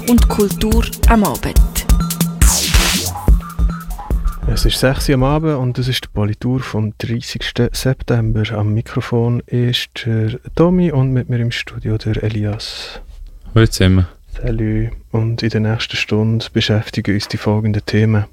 und Kultur am Abend. Es ist 6 Uhr am Abend und das ist die Politur vom 30. September. Am Mikrofon ist der Tommy und mit mir im Studio der Elias. Hallo zusammen. Salut. Und in der nächsten Stunde beschäftigen uns die folgenden Themen.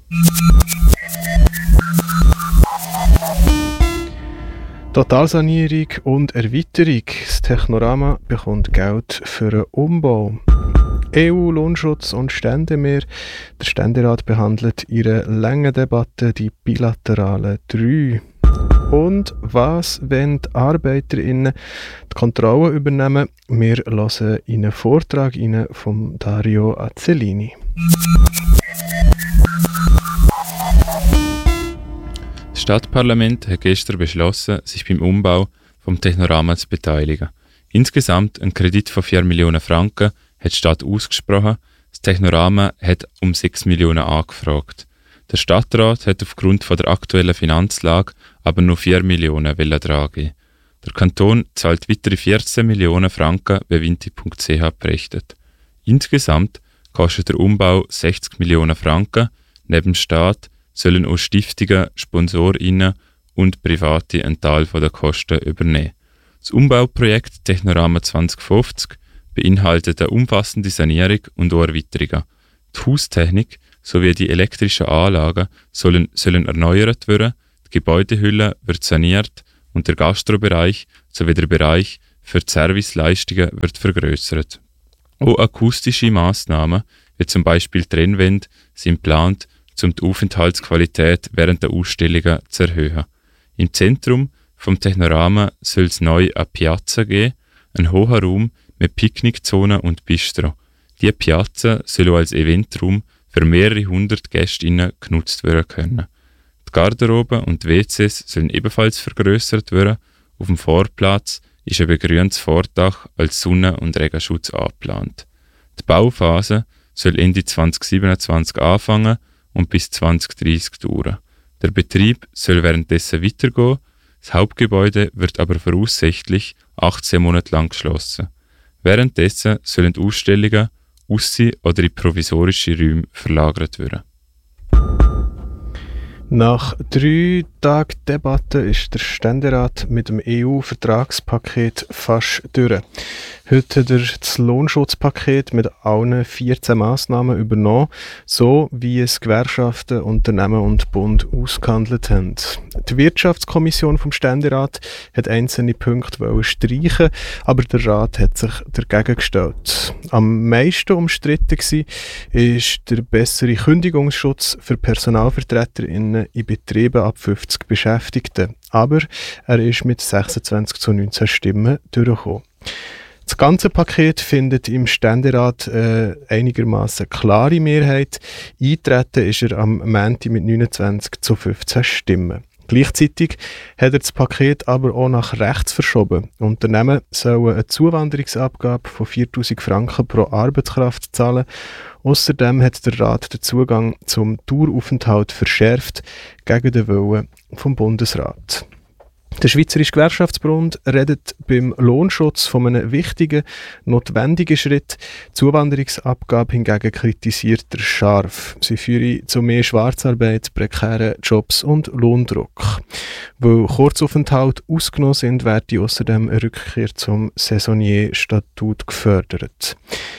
Totalsanierung und Erweiterung. Das Technorama bekommt Geld für einen Umbau. EU, Lohnschutz und Ständemehr. Der Ständerat behandelt in einer langen Debatte die bilateralen 3. Und was, wenn die ArbeiterInnen die Kontrolle übernehmen? Wir hören in einen Vortrag von Dario Azzellini. Das Stadtparlament hat gestern beschlossen, sich beim Umbau vom Technorama zu beteiligen. Insgesamt ein Kredit von 4 Millionen Franken hat die Stadt ausgesprochen. Das Technorama hat um 6 Millionen angefragt. Der Stadtrat hat aufgrund der aktuellen Finanzlage aber nur 4 Millionen tragen. Der Kanton zahlt weitere 14 Millionen Franken, wie Vinti.ch berichtet. Insgesamt kostet der Umbau 60 Millionen Franken. Neben dem Staat sollen auch Stiftungen, SponsorInnen und Private einen Teil der Kosten übernehmen. Das Umbauprojekt Technorama 2050 beinhaltet eine umfassende Sanierung und auch Erweiterungen. Die Haustechnik sowie die elektrischen Anlagen sollen erneuert werden, die Gebäudehülle wird saniert und der Gastrobereich sowie der Bereich für die Serviceleistungen wird vergrößert. Auch akustische Massnahmen, wie zum Beispiel Trennwände, sind geplant, um die Aufenthaltsqualität während der Ausstellungen zu erhöhen. Im Zentrum vom Technorama soll es neu eine Piazza geben, ein hoher Raum mit Picknickzone und Bistro. Diese Piazza soll auch als Eventraum für mehrere hundert GästInnen genutzt werden können. Die Garderobe und die WCs sollen ebenfalls vergrößert werden. Auf dem Vorplatz ist ein begrüntes Vordach als Sonne- und Regenschutz angeplant. Die Bauphase soll Ende 2027 anfangen und bis 2030 dauern. Der Betrieb soll währenddessen weitergehen. Das Hauptgebäude wird aber voraussichtlich 18 Monate lang geschlossen. Währenddessen sollen die Ausstellungen aussie- oder in provisorische Räume verlagert werden. Nach 3 Tagen Debatte ist der Ständerat mit dem EU-Vertragspaket fast durch. Heute hat er das Lohnschutzpaket mit allen 14 Massnahmen übernommen, so wie es Gewerkschaften, Unternehmen und Bund ausgehandelt haben. Die Wirtschaftskommission vom Ständerat hat einzelne Punkte streichen, aber der Rat hat sich dagegen gestellt. Am meisten umstritten war der bessere Kündigungsschutz für PersonalvertreterInnen in Betrieben ab 50 Beschäftigten. Aber er ist mit 26:19 Stimmen durchgekommen. Das ganze Paket findet im Ständerat einigermaßen klare Mehrheit. Eintreten ist er am Montag mit 29:15 Stimmen. Gleichzeitig hat er das Paket aber auch nach rechts verschoben. Unternehmen sollen eine Zuwanderungsabgabe von 4'000 Franken pro Arbeitskraft zahlen. Außerdem hat der Rat den Zugang zum Daueraufenthalt verschärft gegen den Willen vom Bundesrat. Der Schweizerische Gewerkschaftsbund redet beim Lohnschutz von einem wichtigen, notwendigen Schritt. Die Zuwanderungsabgabe hingegen kritisiert er scharf. Sie führe zu mehr Schwarzarbeit, prekären Jobs und Lohndruck. Weil Kurzaufenthalte ausgenommen sind, werde außerdem eine Rückkehr zum Saisonnier-Statut gefördert.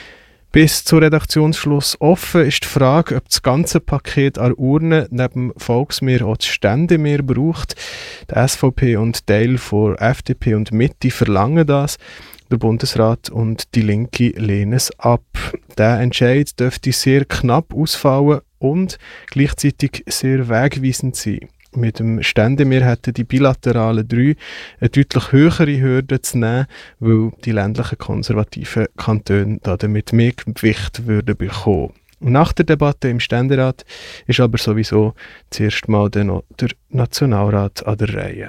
Bis zum Redaktionsschluss offen ist die Frage, ob das ganze Paket an Urne neben Volksmehr auch das Ständemehr braucht. Die SVP und Teil von FDP und Mitte verlangen das. Der Bundesrat und die Linke lehnen es ab. Der Entscheid dürfte sehr knapp ausfallen und gleichzeitig sehr wegweisend sein. Mit dem Ständemehr hätten die bilateralen 3 eine deutlich höhere Hürde zu nehmen, weil die ländlichen konservativen Kantone damit mehr Gewicht würden bekommen. Nach der Debatte im Ständerat ist aber sowieso zuerst mal dann noch der Nationalrat an der Reihe.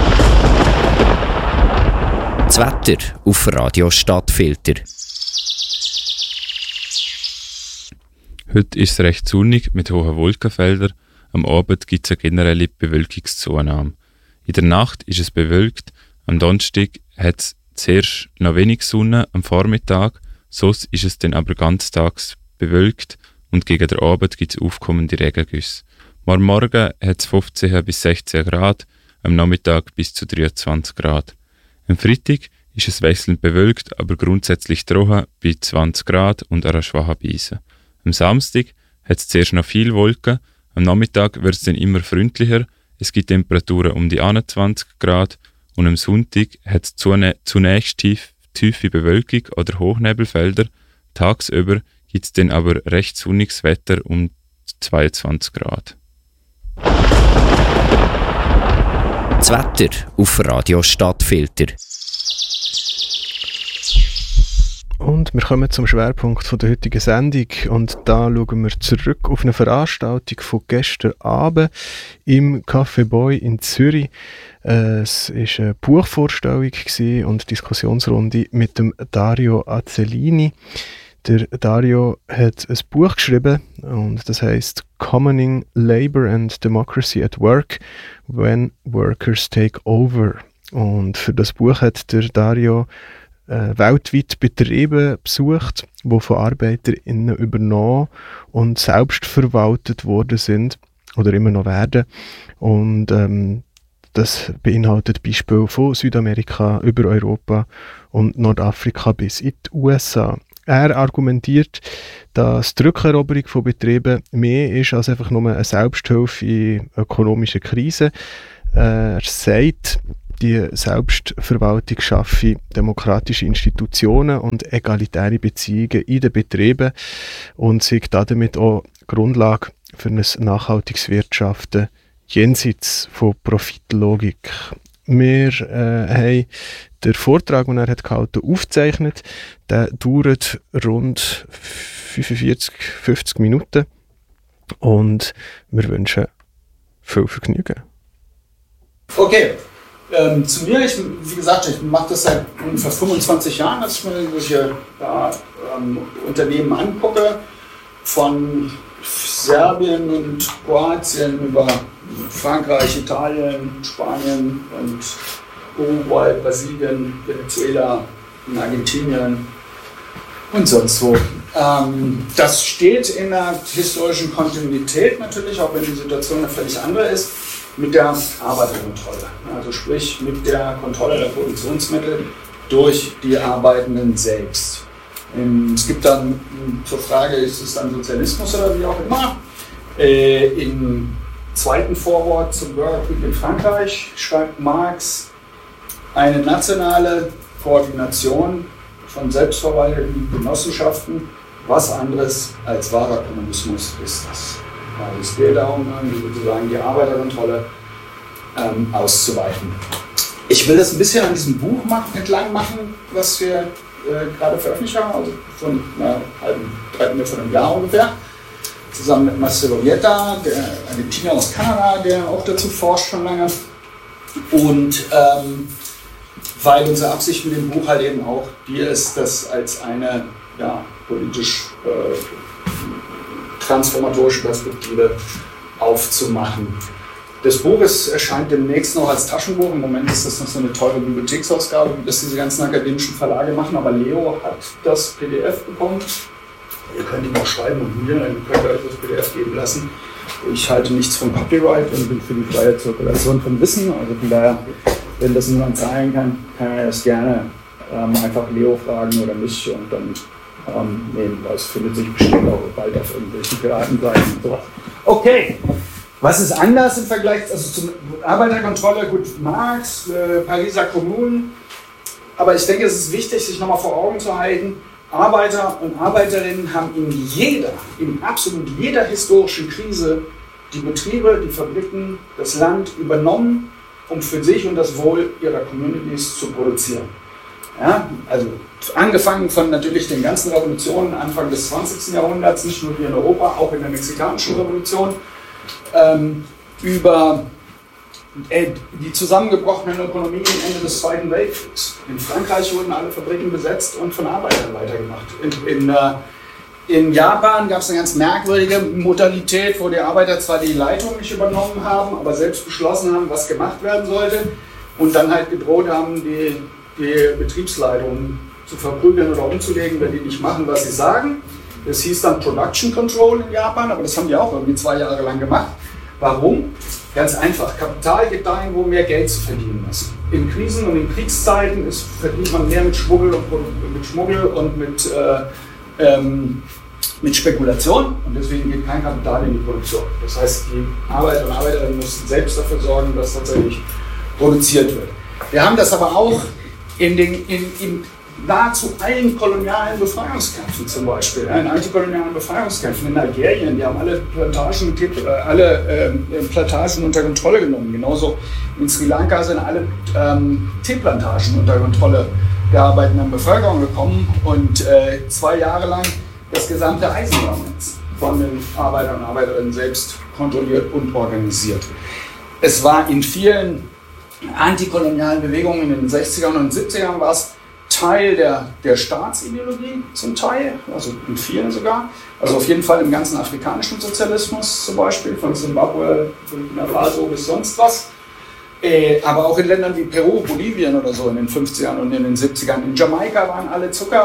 Das Wetter auf Radio Stadtfilter. Heute ist es recht sonnig mit hohen Wolkenfeldern. Am Abend gibt es eine generelle Bewölkungszunahme. In der Nacht ist es bewölkt. Am Donnerstag hat es zuerst noch wenig Sonne am Vormittag. Sonst ist es dann aber ganztags bewölkt und gegen den Abend gibt es aufkommende Regengüsse. Morgen hat es 15 bis 16 Grad, am Nachmittag bis zu 23 Grad. Am Freitag ist es wechselnd bewölkt, aber grundsätzlich trocken bei 20 Grad und einer schwachen Brise. Am Samstag hat es zuerst noch viel Wolken, am Nachmittag wird es dann immer freundlicher, es gibt Temperaturen um die 21 Grad und am Sonntag hat es zunächst tiefe Bewölkung oder Hochnebelfelder, tagsüber gibt es dann aber recht sonniges Wetter um 22 Grad. Das Wetter auf Radio Stadtfilter. Und wir kommen zum Schwerpunkt von der heutigen Sendung und da schauen wir zurück auf eine Veranstaltung von gestern Abend im Café Boy in Zürich. Es war eine Buchvorstellung und Diskussionsrunde mit dem Dario Azzellini. Der Dario hat ein Buch geschrieben und das heisst Commoning Labour and Democracy at Work – When Workers Take Over. Und für das Buch hat der Dario weltweit Betriebe besucht, die von ArbeiterInnen übernommen und selbst verwaltet worden sind oder immer noch werden. Und das beinhaltet Beispiele von Südamerika über Europa und Nordafrika bis in die USA. Er argumentiert, dass die Rückeroberung von Betrieben mehr ist als einfach nur eine Selbsthilfe in ökonomischen Krisen. Er sagt, die Selbstverwaltung schaffe demokratische Institutionen und egalitäre Beziehungen in den Betrieben und sei damit auch Grundlage für ein nachhaltiges Wirtschaften jenseits von Profitlogik. Wir haben den Vortrag, den er hat gehalten, aufgezeichnet. Der dauert rund 45-50 Minuten und wir wünschen viel Vergnügen. Okay. Zu mir, wie gesagt, ich mache das seit ungefähr 25 Jahren, dass ich mir solche Unternehmen angucke, von Serbien und Kroatien über Frankreich, Italien, Spanien und Uruguay, Brasilien, Venezuela und Argentinien und sonst wo. Das steht in einer historischen Kontinuität natürlich, auch wenn die Situation eine völlig andere ist, mit der Arbeiterkontrolle, also sprich mit der Kontrolle der Produktionsmittel durch die Arbeitenden selbst. Es gibt dann zur Frage, ist es dann Sozialismus oder wie auch immer, im zweiten Vorwort zum Bürgerkrieg in Frankreich schreibt Marx, eine nationale Koordination von selbstverwalteten Genossenschaften, was anderes als wahrer Kommunismus ist das. Also es geht darum, sozusagen die Arbeiterkontrolle auszuweiten. Ich will das ein bisschen an diesem Buch entlang machen, was wir gerade veröffentlicht haben, also von einem Jahr ungefähr, zusammen mit Marcelo Vieta, der Argentinier aus Kanada, der auch dazu forscht schon lange. Und weil unsere Absicht mit dem Buch halt eben auch die ist, das als eine politisch transformatorische Perspektive aufzumachen. Das Buch erscheint demnächst noch als Taschenbuch. Im Moment ist das noch so eine teure Bibliotheksausgabe, wie das diese ganzen akademischen Verlage machen. Aber Leo hat das PDF bekommen. Ihr könnt ihm auch schreiben und mir, dann könnt ihr euch das PDF geben lassen. Ich halte nichts von Copyright und bin für die freie Zirkulation von Wissen. Also von daher, wenn das niemand zahlen kann, kann er das gerne einfach Leo fragen oder mich und dann nehmen. Das findet sich bestimmt auch bald auf irgendwelchen Piratenseiten und sowas. Okay, was ist anders im Vergleich zur Arbeiterkontrolle? Gut, Marx, Pariser Kommune, aber ich denke, es ist wichtig, sich nochmal vor Augen zu halten, Arbeiter und Arbeiterinnen haben in absolut jeder historischen Krise die Betriebe, die Fabriken, das Land übernommen, um für sich und das Wohl ihrer Communities zu produzieren. Ja, also angefangen von natürlich den ganzen Revolutionen Anfang des 20. Jahrhunderts, nicht nur hier in Europa, auch in der Mexikanischen Revolution, über die zusammengebrochenen Ökonomien Ende des Zweiten Weltkriegs. In Frankreich wurden alle Fabriken besetzt und von Arbeitern weitergemacht. In Japan gab es eine ganz merkwürdige Modalität, wo die Arbeiter zwar die Leitung nicht übernommen haben, aber selbst beschlossen haben, was gemacht werden sollte und dann halt gedroht haben, die Betriebsleitung zu verprügeln oder umzulegen, wenn die nicht machen, was sie sagen. Das hieß dann Production Control in Japan, aber das haben die auch irgendwie 2 Jahre lang gemacht. Warum? Ganz einfach. Kapital geht dahin, wo mehr Geld zu verdienen ist. In Krisen und in Kriegszeiten verdient man mehr mit Schmuggel und mit Spekulation, und deswegen geht kein Kapital in die Produktion. Das heißt, die Arbeiter und Arbeiterinnen müssen selbst dafür sorgen, dass tatsächlich produziert wird. Wir haben das aber auch in nahezu allen kolonialen Befreiungskämpfen zum Beispiel. In antikolonialen Befreiungskämpfen in Algerien, die haben alle Plantagen unter Kontrolle genommen. Genauso in Sri Lanka sind alle Teeplantagen unter Kontrolle der arbeitenden Bevölkerung gekommen und 2 Jahre lang das gesamte Eisenbahnnetz von den Arbeitern und Arbeiterinnen selbst kontrolliert und organisiert. Es war in vielen antikolonialen Bewegungen in den 60ern und 70ern war es Teil der Staatsideologie zum Teil, also in vielen sogar. Also auf jeden Fall im ganzen afrikanischen Sozialismus zum Beispiel, von Zimbabwe, Burkina Faso bis sonst was. Aber auch in Ländern wie Peru, Bolivien oder so in den 50ern und in den 70ern. In Jamaika waren alle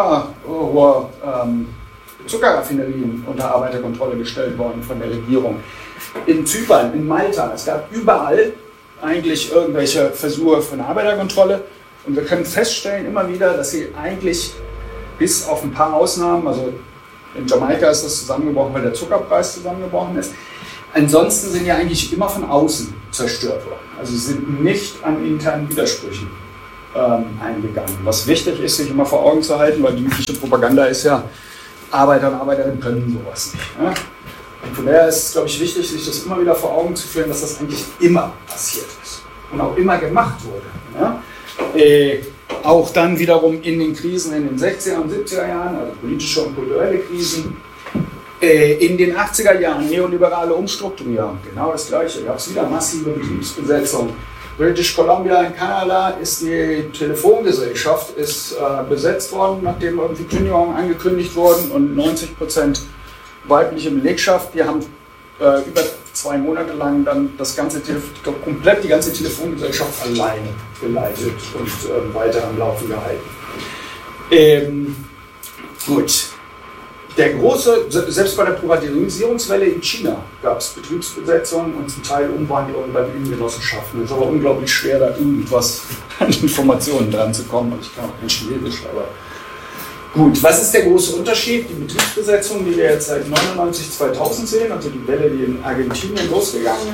Zuckerraffinerien unter Arbeiterkontrolle gestellt worden von der Regierung. In Zypern, in Malta, es gab überall eigentlich irgendwelche Versuche von Arbeiterkontrolle. Und wir können feststellen immer wieder, dass sie eigentlich bis auf ein paar Ausnahmen, also in Jamaika ist das zusammengebrochen, weil der Zuckerpreis zusammengebrochen ist. Ansonsten sind die eigentlich immer von außen zerstört worden. Also sie sind nicht an internen Widersprüchen eingegangen. Was wichtig ist, sich immer vor Augen zu halten, weil die übliche Propaganda ist ja, Arbeiter und Arbeiterinnen können sowas nicht. Ja? Und von daher ist es, glaube ich, wichtig, sich das immer wieder vor Augen zu führen, dass das eigentlich immer passiert ist und auch immer gemacht wurde. Ja? Auch dann wiederum in den Krisen in den 60er und 70er Jahren, also politische und kulturelle Krisen, in den 80er Jahren neoliberale Umstrukturierung, genau das Gleiche, gab es wieder massive Betriebsbesetzung. British Columbia in Kanada ist die Telefongesellschaft besetzt worden, nachdem irgendwie Kündigungen angekündigt wurden, und 90% weibliche Belegschaft, die haben über 2 Monate lang dann komplett die ganze Telefongesellschaft alleine geleitet und weiter am Laufen gehalten. Gut. Selbst bei der Privatisierungswelle in China gab es Betriebsbesetzungen und zum Teil Umwandlungen bei den Genossenschaften. Es ist aber unglaublich schwer, da irgendwas an Informationen dran zu kommen. Ich kann auch kein Chinesisch, aber gut. Was ist der große Unterschied? Die Betriebsbesetzung, die wir jetzt seit 99, 2000 sehen, also die Welle, die in Argentinien losgegangen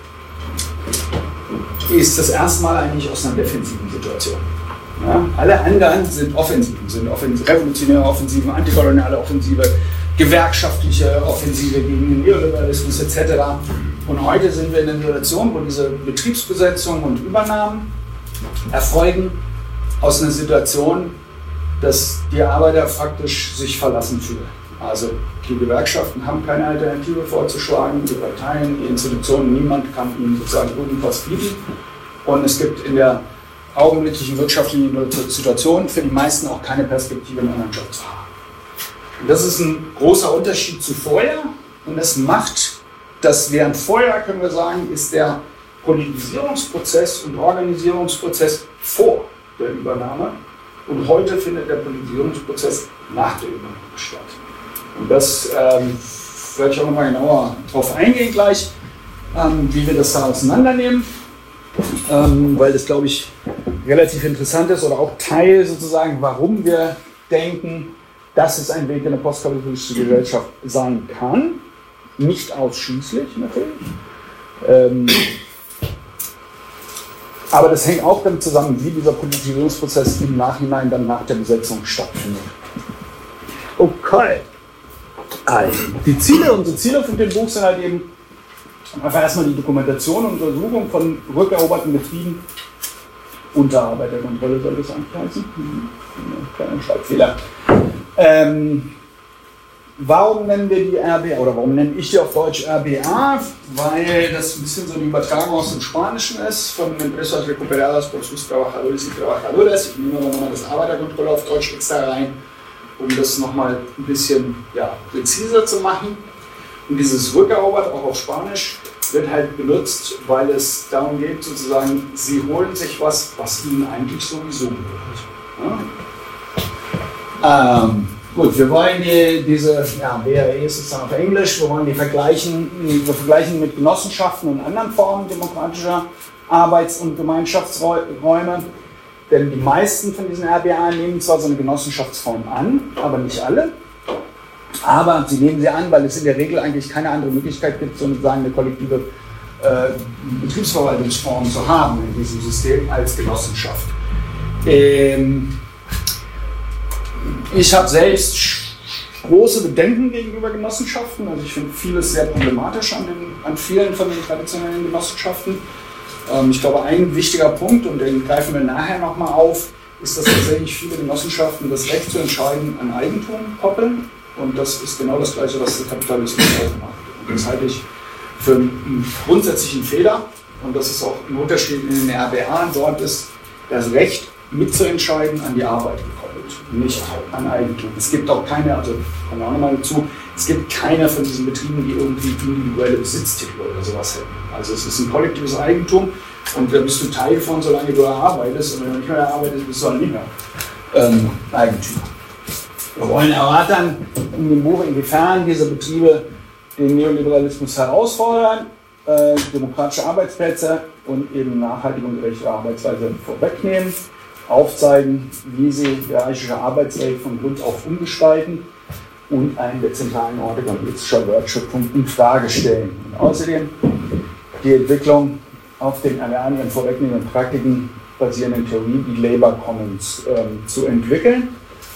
ist das erste Mal eigentlich aus einer defensiven Situation. Ja, alle anderen sind Offensiven, revolutionäre Offensiven, antikoloniale Offensive, gewerkschaftliche Offensive gegen den Neoliberalismus etc. Und heute sind wir in einer Situation, wo diese Betriebsbesetzungen und Übernahmen erfolgen aus einer Situation, dass die Arbeiter faktisch sich verlassen fühlen. Also die Gewerkschaften haben keine Alternative vorzuschlagen, die Parteien, die Institutionen, niemand kann ihnen sozusagen irgendwas bieten. Und es gibt in der augenblicklichen wirtschaftlichen Situation für die meisten auch keine Perspektive, einen anderen Job zu haben. Und das ist ein großer Unterschied zu vorher, und das macht, dass während vorher, können wir sagen, ist der Politisierungsprozess und Organisierungsprozess vor der Übernahme, und heute findet der Politisierungsprozess nach der Übernahme statt. Und das werde ich auch nochmal genauer drauf eingehen gleich, wie wir das da auseinandernehmen. Weil das, glaube ich, relativ interessant ist oder auch Teil sozusagen, warum wir denken, dass es ein Weg in eine postkapitalistische Gesellschaft sein kann. Nicht ausschließlich natürlich. Aber das hängt auch damit zusammen, wie dieser Politisierungsprozess im Nachhinein dann nach der Besetzung stattfindet. Okay. Also, unsere Ziele von dem Buch sind halt eben einfach erstmal die Dokumentation und Untersuchung von rückeroberten Betrieben unter Arbeiterkontrolle, soll das eigentlich heißen? Kleiner Schreibfehler. Warum nennen wir die RBA, oder warum nenne ich die auf Deutsch RBA? Weil das ein bisschen so eine Übertragung aus dem Spanischen ist, von Empresas Recuperadas por sus Trabajadores y Trabajadoras. Ich nehme aber nochmal das Arbeiterkontrolle auf Deutsch extra rein, um das nochmal ein bisschen präziser zu machen. Und dieses rückerobert, auch auf Spanisch, wird halt benutzt, weil es darum geht, sozusagen, sie holen sich was ihnen eigentlich sowieso gehört. Ja? Gut, wir wollen diese BRE ist es dann auf Englisch, wir wollen wir vergleichen mit Genossenschaften und anderen Formen demokratischer Arbeits- und Gemeinschaftsräume. Denn die meisten von diesen RBA nehmen zwar so eine Genossenschaftsform an, aber nicht alle. Aber sie nehmen sie an, weil es in der Regel eigentlich keine andere Möglichkeit gibt, sozusagen eine kollektive Betriebsverwaltungsform zu haben in diesem System als Genossenschaft. Ich habe selbst große Bedenken gegenüber Genossenschaften. Also ich finde vieles sehr problematisch an vielen von den traditionellen Genossenschaften. Ich glaube, ein wichtiger Punkt, und den greifen wir nachher nochmal auf, ist, dass tatsächlich viele Genossenschaften das Recht zu entscheiden an Eigentum koppeln. Und das ist genau das Gleiche, was der Kapitalismus auch macht. Und das halte ich für einen grundsätzlichen Fehler. Und das ist auch ein Unterschied in den RBA. Dort ist das Recht mitzuentscheiden an die Arbeit gekoppelt, nicht an Eigentum. Es gibt auch keine, also kommen wir auch nochmal dazu, es gibt keine von diesen Betrieben, die irgendwie individuelle Besitztitel oder sowas hätten. Also es ist ein kollektives Eigentum und da bist du Teil von, solange du arbeitest. Und wenn du nicht mehr arbeitest, bist du halt nicht mehr Eigentümer. Wir wollen erörtern in dem Buch, inwiefern diese Betriebe den Neoliberalismus herausfordern, demokratische Arbeitsplätze und eben nachhaltige und gerechte Arbeitsweise vorwegnehmen, aufzeigen, wie sie hierarchische Arbeitswelt von Grund auf umgestalten und einen der zentralen Orte kapitalistischer Wertschöpfung in Frage stellen. Und außerdem die Entwicklung auf den anderen vorwegnehmenden Praktiken basierenden Theorie, die Labour Commons, zu entwickeln.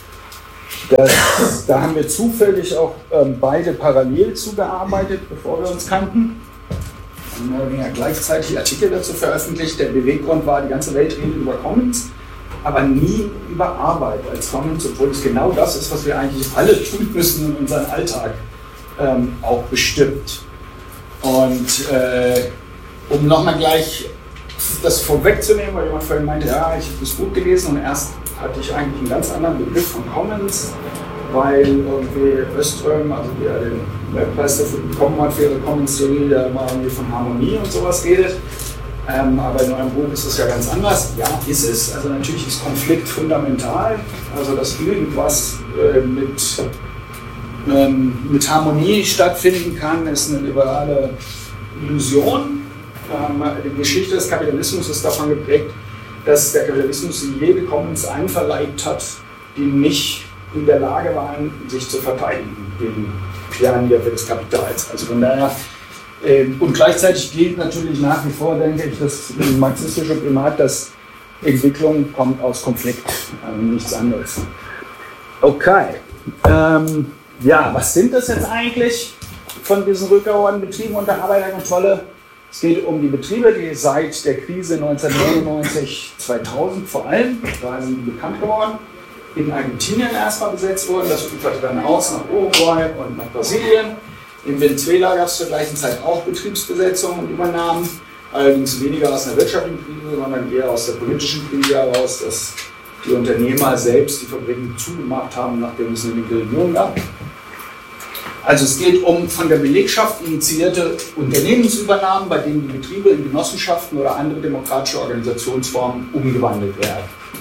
Da haben wir zufällig auch beide parallel zugearbeitet, bevor wir uns kannten. Wir haben ja gleichzeitig Artikel dazu veröffentlicht. Der Beweggrund war, die ganze Welt redet über Commons, aber nie über Arbeit als Commons, obwohl es genau das ist, was wir eigentlich alle tun müssen und unseren Alltag auch bestimmt. Und um nochmal gleich das vorwegzunehmen, weil jemand vorhin meinte, ja, ich habe das Buch gelesen und erst hatte ich eigentlich einen ganz anderen Begriff von Commons, weil irgendwie Öström, also der den Weltpreis dafür bekommen hat für ihre Commons-Theorie, der mal irgendwie von Harmonie und sowas redet. Aber in eurem Buch ist es ja ganz anders. Ja, ist es. Also natürlich ist Konflikt fundamental. Also dass irgendwas mit Harmonie stattfinden kann, ist eine liberale Illusion. Die Geschichte des Kapitalismus ist davon geprägt, dass der Kapitalismus jede Commons einverleibt hat, die nicht in der Lage waren, sich zu verteidigen gegen die Angriffe des Kapitals. Also von daher, und gleichzeitig gilt natürlich nach wie vor, denke ich, das marxistische Primat, dass Entwicklung kommt aus Konflikt, nichts anderes. Okay, ja, was sind das jetzt eigentlich von diesen rückgeordneten Betrieben unter Arbeiterkontrolle? Es geht um die Betriebe, die seit der Krise 1999, 2000 vor allem, da sind die bekannt geworden, in Argentinien erstmal besetzt wurden. Das uferte dann aus nach Uruguay und nach Brasilien. In Venezuela gab es zur gleichen Zeit auch Betriebsbesetzungen und Übernahmen, allerdings weniger aus einer wirtschaftlichen Krise, sondern eher aus der politischen Krise heraus, dass die Unternehmer selbst die Fabriken zugemacht haben, nachdem es eine linke Regierung gab. Also es geht um von der Belegschaft initiierte Unternehmensübernahmen, bei denen die Betriebe in Genossenschaften oder andere demokratische Organisationsformen umgewandelt werden.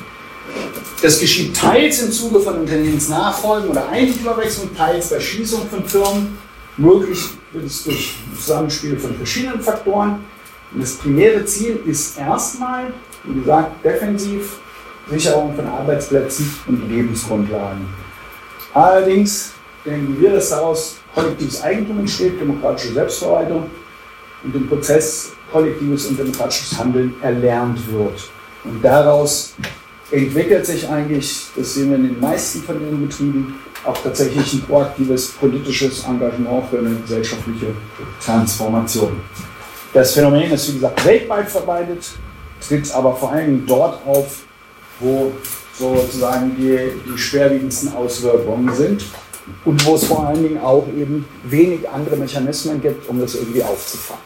Das geschieht teils im Zuge von Unternehmensnachfolgen oder Eigentümerwechseln, teils bei Schließung von Firmen. Möglich wird es durch Zusammenspiel von verschiedenen Faktoren. Und das primäre Ziel ist erstmal, wie gesagt, defensiv Sicherung von Arbeitsplätzen und Lebensgrundlagen. Allerdings denken wir, dass daraus kollektives Eigentum entsteht, demokratische Selbstverwaltung und im Prozess kollektives und demokratisches Handeln erlernt wird. Und daraus entwickelt sich eigentlich, das sehen wir in den meisten von den Betrieben, auch tatsächlich ein proaktives politisches Engagement für eine gesellschaftliche Transformation. Das Phänomen ist, wie gesagt, weltweit verbreitet, tritt aber vor allem dort auf, wo sozusagen die schwerwiegendsten Auswirkungen sind und wo es vor allen Dingen auch eben wenig andere Mechanismen gibt, um das irgendwie aufzufangen.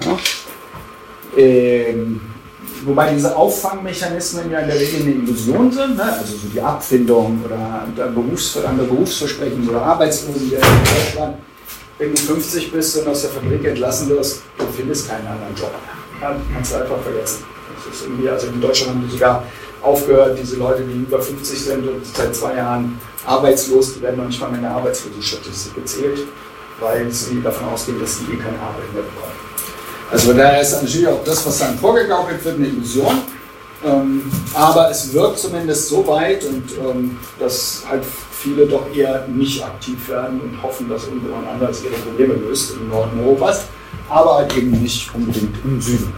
Ja? Wobei diese Auffangmechanismen ja in der Regel eine Illusion sind, ne? Also so die Abfindung oder andere Berufsversprechen oder Arbeitslosengeld in Deutschland. Wenn du 50 bist und aus der Fabrik entlassen wirst, du findest keinen anderen Job. Ja, kannst du einfach vergessen. Das ist irgendwie, also in Deutschland haben die sogar aufgehört, diese Leute, die über 50 sind und seit 2 Jahren arbeitslos, die werden noch nicht mal in der Arbeitslosenstatistik gezählt, weil sie davon ausgehen, dass sie keine Arbeit mehr bekommen. Also daher ist natürlich auch das, was dann vorgegaukelt wird, eine Illusion. Aber es wirkt zumindest so weit, und dass halt viele doch eher nicht aktiv werden und hoffen, dass irgendjemand anders ihre Probleme löst im Norden Europas, aber halt eben nicht unbedingt im Süden.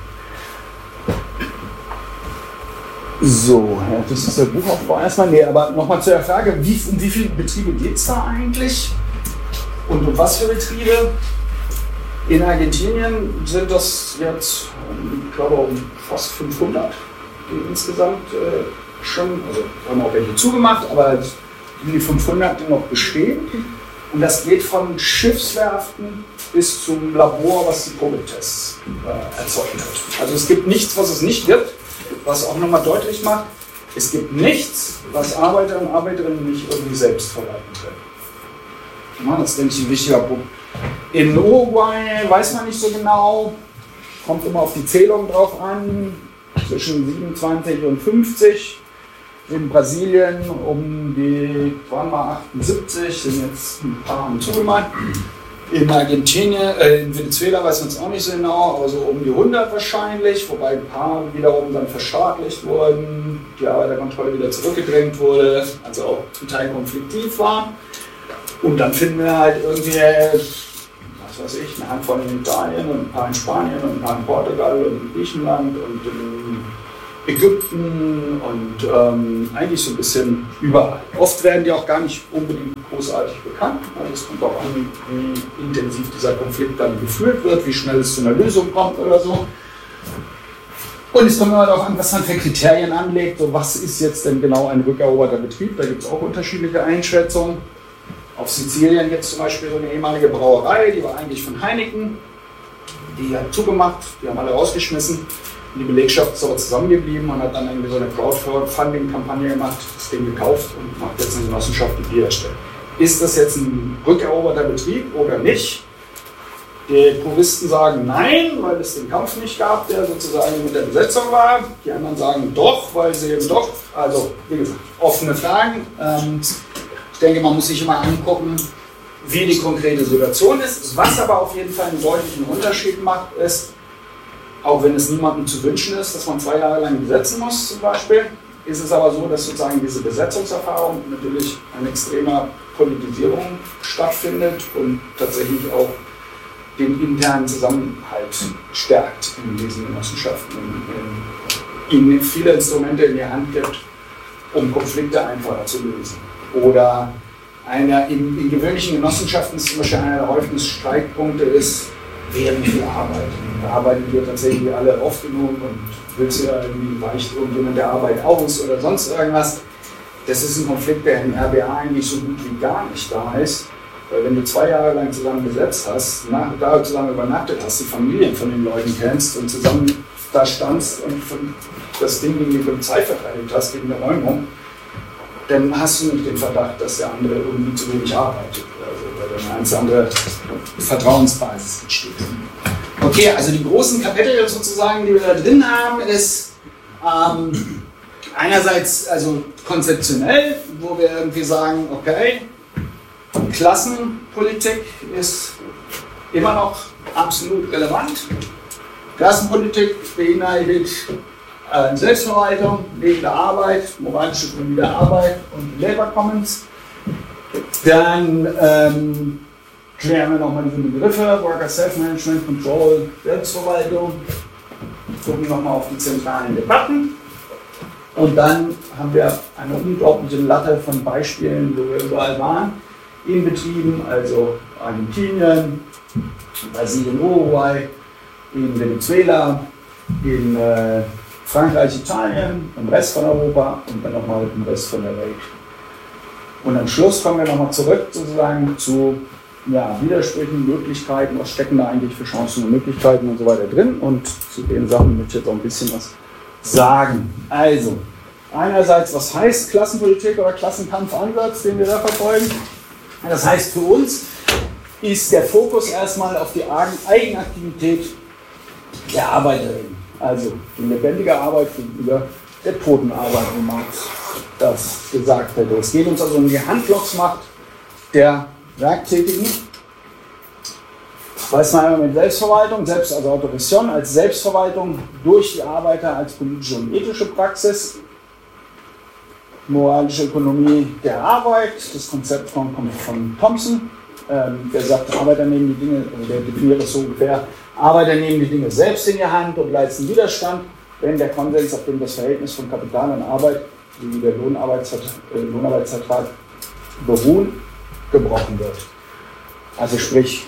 So, ja, das ist der Buchaufbau erstmal. Nee, aber nochmal zu der Frage, um wie viele Betriebe geht es da eigentlich? Und um was für Betriebe? In Argentinien sind das jetzt, ich glaube, um fast 500 insgesamt schon. Also haben auch welche zugemacht, aber die 500, die noch bestehen. Und das geht von Schiffswerften bis zum Labor, was die Probetests erzeugt hat. Also es gibt nichts, was es nicht gibt. Was auch nochmal deutlich macht, es gibt nichts, was Arbeiter und Arbeiterinnen nicht irgendwie selbst verwalten können. Das ist, denke ich, ein wichtiger Punkt. In Uruguay weiß man nicht so genau, kommt immer auf die Zählung drauf an, zwischen 27 und 50. In Brasilien um die, waren mal 78, sind jetzt ein paar haben zugemacht. In Argentinien, in Venezuela weiß man es auch nicht so genau, aber so um die 100 wahrscheinlich, wobei ein paar wiederum dann verstaatlicht wurden, die Arbeiterkontrolle wieder zurückgedrängt wurde, also auch zum Teil konfliktiv war. Und dann finden wir halt irgendwie, was weiß ich, eine Handvoll in Italien und ein paar in Spanien und ein paar in Portugal und in Griechenland und in Ägypten und eigentlich so ein bisschen überall. Oft werden die auch gar nicht unbedingt großartig bekannt. Also es kommt auch an, wie intensiv dieser Konflikt dann geführt wird, wie schnell es zu einer Lösung kommt oder so. Und es kommt immer darauf an, was man für Kriterien anlegt. So, was ist jetzt denn genau ein rückeroberter Betrieb? Da gibt es auch unterschiedliche Einschätzungen. Auf Sizilien jetzt zum Beispiel so eine ehemalige Brauerei, die war eigentlich von Heineken. Die hat zugemacht, die haben alle rausgeschmissen. Die Belegschaft ist aber zusammengeblieben und hat dann irgendwie so eine Crowdfunding-Kampagne gemacht, das Ding gekauft und macht jetzt eine Genossenschaft, die Bier erstellt. Ist das jetzt ein rückeroberter Betrieb oder nicht? Die Puristen sagen nein, weil es den Kampf nicht gab, der sozusagen mit der Besetzung war. Die anderen sagen doch, weil sie eben doch, also wie gesagt, offene Fragen. Ich denke, man muss sich immer angucken, wie die konkrete Situation ist. Was aber auf jeden Fall einen deutlichen Unterschied macht, ist, auch wenn es niemandem zu wünschen ist, dass man 2 Jahre lang besetzen muss zum Beispiel, ist es aber so, dass sozusagen diese Besetzungserfahrung natürlich eine extreme Politisierung stattfindet und tatsächlich auch den internen Zusammenhalt stärkt in diesen Genossenschaften und ihnen viele Instrumente in die Hand gibt, um Konflikte einfacher zu lösen. Oder in gewöhnlichen Genossenschaften ist zum Beispiel einer der häufigsten Streitpunkte ist, wer wie viel arbeitet. Da arbeiten wir tatsächlich alle oft genug und willst du ja irgendwie, weicht irgendjemand der Arbeit aus oder sonst irgendwas. Das ist ein Konflikt, der im RBA eigentlich so gut wie gar nicht da ist. Weil wenn du 2 Jahre lang zusammen besetzt hast, da zusammen übernachtet hast, die Familien von den Leuten kennst und zusammen da standst und das Ding gegen die Polizei verteidigt hast, gegen eine Räumung, dann hast du nicht den Verdacht, dass der andere irgendwie zu wenig arbeitet. Also weil dann eine ganz andere Vertrauensbasis entsteht. Okay, also die großen Kapitel sozusagen, die wir da drin haben, ist einerseits also konzeptionell, wo wir irgendwie sagen, okay, Klassenpolitik ist immer noch absolut relevant. Klassenpolitik beinhaltet Selbstverwaltung, lebende Arbeit, moralische solide Arbeit und Labor Commons. Dann klären wir nochmal diese Begriffe, Worker Self-Management, Control, Selbstverwaltung, gucken nochmal auf die zentralen Debatten. Und dann haben wir eine unglaubliche Latte von Beispielen, wo wir überall waren, in Betrieben, also Argentinien, Brasilien, Uruguay, in Venezuela, in Frankreich, Italien, im Rest von Europa und dann nochmal im Rest von der Welt. Und am Schluss kommen wir nochmal zurück sozusagen zu Widersprüchen, Möglichkeiten, was stecken da eigentlich für Chancen und Möglichkeiten und so weiter drin. Und zu den Sachen möchte ich jetzt auch ein bisschen was sagen. Also, einerseits, was heißt Klassenpolitik oder Klassenkampfansatz, den wir da verfolgen? Das heißt, für uns ist der Fokus erstmal auf die Eigenaktivität der Arbeiterin. Also die lebendige Arbeit gegenüber der toten Arbeit, wie Marx das gesagt hätte. Es geht uns also um die Handlungsmacht der Werktätigen. Weiß man einmal mit Selbstverwaltung, also Autorisation als Selbstverwaltung durch die Arbeiter als politische und ethische Praxis. Moralische Ökonomie der Arbeit, das Konzept kommt von Thompson, der sagt, Arbeiter nehmen die Dinge, also der definiert das so ungefähr, Arbeiter nehmen die Dinge selbst in die Hand und leisten Widerstand, wenn der Konsens, auf dem das Verhältnis von Kapital und Arbeit, wie der Lohnarbeitsvertrag beruhen, gebrochen wird. Also sprich,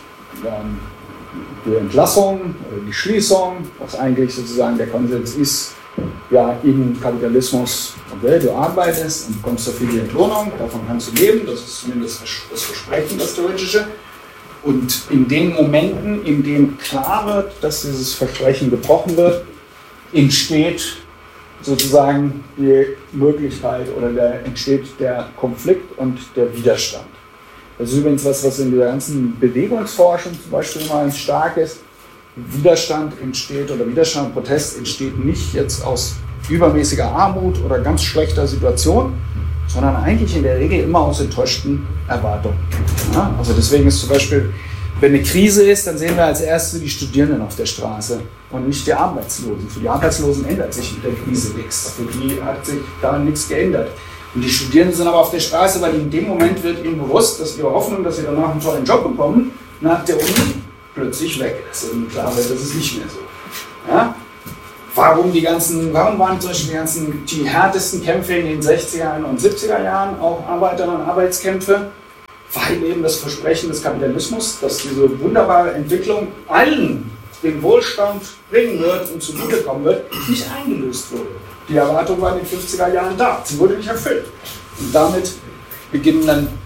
die Entlassung oder die Schließung, was eigentlich sozusagen der Konsens ist, ja, im Kapitalismus, okay, du arbeitest und bekommst dafür die Entlohnung, davon kannst du leben, das ist zumindest das Versprechen, das theoretische. Und in den Momenten, in denen klar wird, dass dieses Versprechen gebrochen wird, entsteht sozusagen die Möglichkeit oder entsteht der Konflikt und der Widerstand. Das ist übrigens was in der ganzen Bewegungsforschung zum Beispiel immer stark ist. Widerstand entsteht oder Widerstand und Protest entsteht nicht jetzt aus übermäßiger Armut oder ganz schlechter Situation, sondern eigentlich in der Regel immer aus enttäuschten Erwartungen. Ja, also deswegen ist zum Beispiel, wenn eine Krise ist, dann sehen wir als erstes die Studierenden auf der Straße und nicht die Arbeitslosen. Für die Arbeitslosen ändert sich mit der Krise nichts. Für die hat sich daran nichts geändert. Und die Studierenden sind aber auf der Straße, weil in dem Moment wird ihnen bewusst, dass ihre Hoffnung, dass sie danach einen tollen Job bekommen, nach der Uni plötzlich weg ist. Und klar wird, das ist nicht mehr so. Ja? Warum waren zum Beispiel die härtesten Kämpfe in den 60er und 70er Jahren auch Arbeiter- und Arbeitskämpfe? Weil eben das Versprechen des Kapitalismus, dass diese wunderbare Entwicklung allen den Wohlstand bringen wird und zugutekommen wird, nicht eingelöst wurde. Die Erwartung war in den 50er Jahren da, sie wurde nicht erfüllt. Und damit beginnt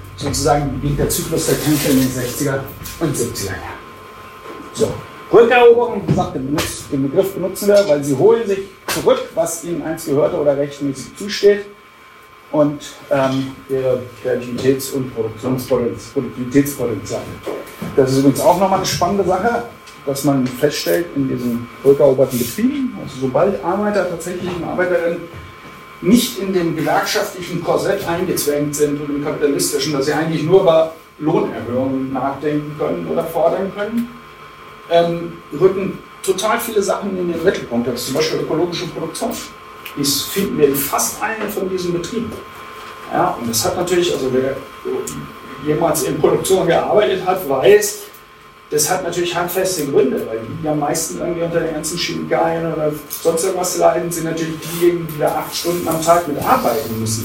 der Zyklus der Kämpfe in den 60er und 70er Jahren. So, Rückeroberung, wie gesagt, den Begriff benutzen wir, weil sie holen sich zurück, was ihnen einst gehörte oder rechtmäßig zusteht, und ihre Kreativitäts- und Produktivitätspotenziale. Das ist übrigens auch nochmal eine spannende Sache, dass man feststellt in diesen rückeroberten Betrieben, also sobald Arbeiter tatsächlich und Arbeiterinnen nicht in dem gewerkschaftlichen Korsett eingezwängt sind und im kapitalistischen, dass sie eigentlich nur über Lohnerhöhungen nachdenken können oder fordern können, rücken total viele Sachen in den Mittelpunkt. Das ist zum Beispiel ökologische Produktion. Das finden wir in fast allen von diesen Betrieben. Ja, und das hat natürlich, also wer jemals in Produktion gearbeitet hat, weiß, das hat natürlich handfeste Gründe, weil die am meisten irgendwie unter den ganzen Chemikalien oder sonst irgendwas leiden, sind natürlich diejenigen, die da 8 Stunden am Tag mit arbeiten müssen.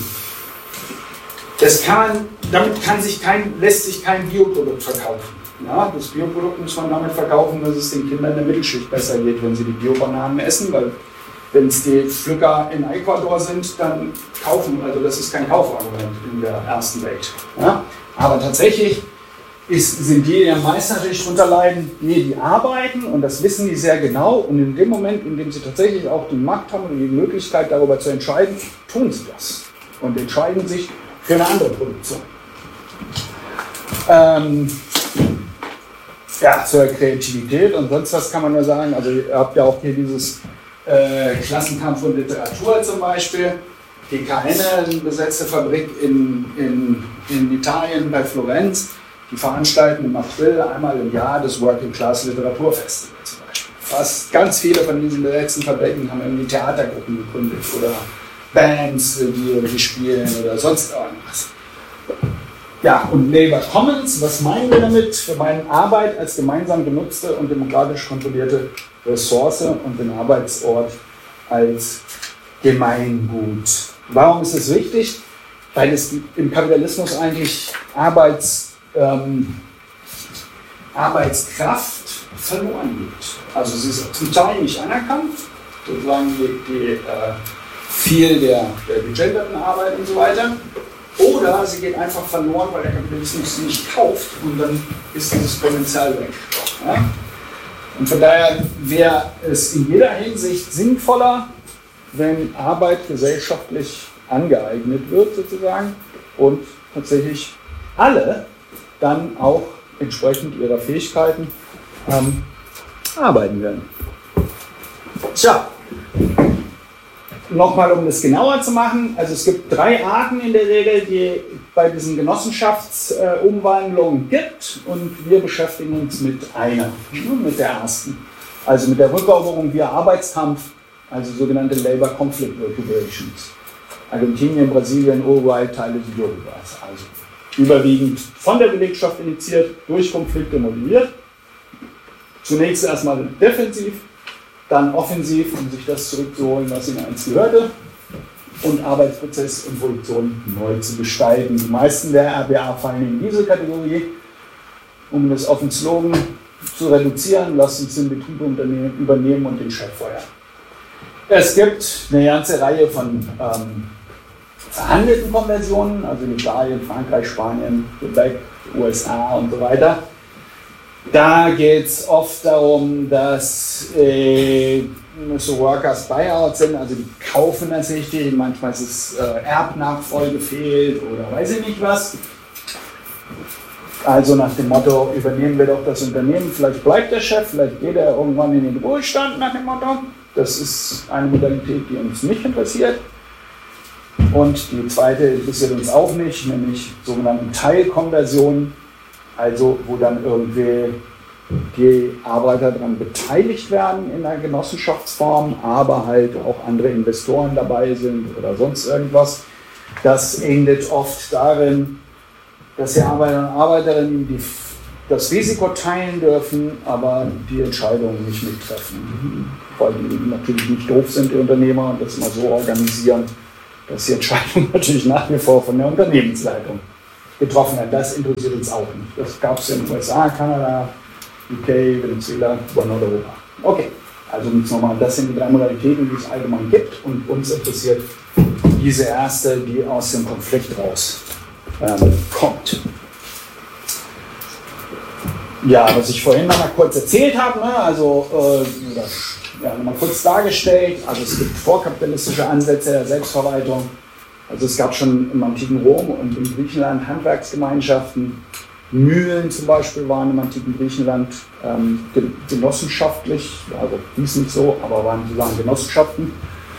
Damit lässt sich kein Bioprodukt verkaufen. Ja, das Bioprodukt muss man damit verkaufen, dass es den Kindern der Mittelschicht besser geht, wenn sie die Biobananen essen, weil wenn es die Pflücker in Ecuador sind, dann also das ist kein Kaufargument in der ersten Welt. Ja? Aber tatsächlich sind die am meisten natürlich drunter leiden, die arbeiten, und das wissen die sehr genau, und in dem Moment, in dem sie tatsächlich auch die Macht haben und die Möglichkeit darüber zu entscheiden, tun sie das und entscheiden sich für eine andere Produktion. Zur Kreativität und sonst was kann man nur sagen, also ihr habt ja auch hier dieses Klassenkampf und Literatur zum Beispiel, die keine besetzte Fabrik in Italien bei Florenz, die veranstalten im April einmal im Jahr das Working Class Literaturfestival zum Beispiel. Ganz viele von diesen besetzten Fabriken haben irgendwie Theatergruppen gegründet oder Bands, die spielen oder sonst irgendwas. Ja, und Labour Commons, was meinen wir damit? Wir meinen Arbeit als gemeinsam genutzte und demokratisch kontrollierte Ressource und den Arbeitsort als Gemeingut. Warum ist das wichtig? Weil es im Kapitalismus eigentlich Arbeitskraft verloren geht. Also sie ist zum Teil nicht anerkannt, sozusagen viel der gegenderten Arbeit und so weiter. Oder sie geht einfach verloren, weil der Kapitalismus sie nicht kauft, und dann ist dieses Potenzial weg. Ja? Und von daher wäre es in jeder Hinsicht sinnvoller, wenn Arbeit gesellschaftlich angeeignet wird sozusagen und tatsächlich alle dann auch entsprechend ihrer Fähigkeiten arbeiten werden. Tja, nochmal, um das genauer zu machen, also es gibt 3 Arten in der Regel, die bei diesen Genossenschaftsumwandlungen gibt, und wir beschäftigen uns mit einer, mit der ersten. Also mit der Rückeroberung via Arbeitskampf, also sogenannte Labor Conflict Recuperations. Argentinien, Brasilien, Uruguay, Teile Süduruguays. Also überwiegend von der Belegschaft initiiert, durch Konflikte motiviert. Zunächst erstmal defensiv, dann offensiv, um sich das zurückzuholen, was ihnen einst gehörte, und Arbeitsprozess und Produktion neu zu gestalten. Die meisten der RBA fallen in diese Kategorie. Um das auf den Slogan zu reduzieren, lasst uns den Betrieb übernehmen und den Chef feuern. Es gibt eine ganze Reihe von verhandelten Konversionen, also in Italien, Frankreich, Spanien, Quebec, USA und so weiter. Da geht es oft darum, dass so Workers Buyout sind, also die kaufen das richtig, manchmal ist es Erbnachfolge fehlt oder weiß ich nicht was. Also nach dem Motto, übernehmen wir doch das Unternehmen, vielleicht bleibt der Chef, vielleicht geht er irgendwann in den Ruhestand nach dem Motto. Das ist eine Modalität, die uns nicht interessiert. Und die zweite interessiert uns auch nicht, nämlich sogenannten Teilkonversionen, also wo dann irgendwie die Arbeiter daran beteiligt werden in einer Genossenschaftsform, aber halt auch andere Investoren dabei sind oder sonst irgendwas. Das endet oft darin, dass die Arbeiter und Arbeiterinnen das Risiko teilen dürfen, aber die Entscheidungen nicht mittreffen. Weil die natürlich nicht doof sind, die Unternehmer, und das mal so organisieren, dass die Entscheidung natürlich nach wie vor von der Unternehmensleitung getroffen wird. Das interessiert uns auch nicht. Das gab es in den USA, Kanada, UK, Venezuela, Nordeuropa. Okay, also jetzt nochmal, das sind die 3 Modalitäten, die es allgemein gibt, und uns interessiert diese erste, die aus dem Konflikt raus kommt. Ja, was ich vorhin noch mal kurz erzählt habe, ne, also noch mal kurz dargestellt, also es gibt vorkapitalistische Ansätze der Selbstverwaltung, also es gab schon im antiken Rom und in Griechenland Handwerksgemeinschaften, Mühlen zum Beispiel waren im antiken Griechenland genossenschaftlich, also hieß nicht so, aber waren sozusagen Genossenschaften.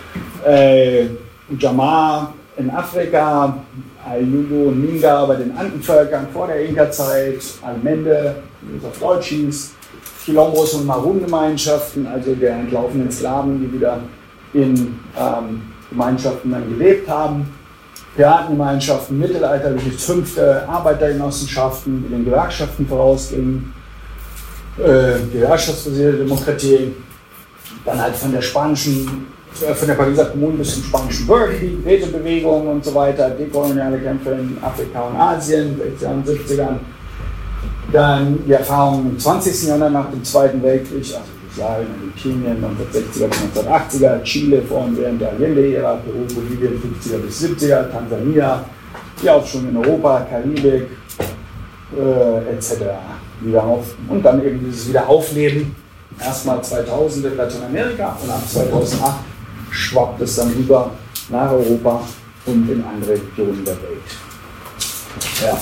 Jamar in Afrika, Ayubu und Minga bei den Andenvölkern vor der Inka-Zeit, Almende, wie es auf Deutsch hieß, Quilombos und Marun-Gemeinschaften, also der entlaufenen Sklaven, die wieder in Gemeinschaften dann gelebt haben, Piratengemeinschaften, mittelalterliche 5. Arbeitergenossenschaften, die den Gewerkschaften vorausgingen, gewerkschaftsbasierte Demokratie, dann halt von der Pariser Kommune bis zum spanischen Bürgerkrieg, Rätebewegung und so weiter, dekoloniale Kämpfe in Afrika und Asien, 60er und 70ern. Dann die Erfahrungen im 20. Jahrhundert nach dem Zweiten Weltkrieg, also Jugoslawien, Argentinien, 1960er bis 1980er, Chile vor und während der Allende-Ära, Peru, Bolivien, 50er bis 70er, Tansania, die Aufschwung in Europa, Karibik, etc. Wieder auf, und dann eben dieses Wiederaufleben, erstmal 2000 in Lateinamerika und ab 2008 schwappt es dann rüber nach Europa und in andere Regionen der Welt. Ja.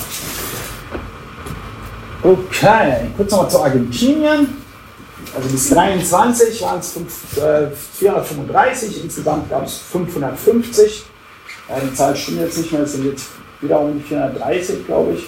Okay, kurz nochmal zu Argentinien. Also bis 1923 waren es 435, insgesamt gab es 550. Ja, die Zahl stimmt jetzt nicht mehr, es sind jetzt wieder um die 430, glaube ich.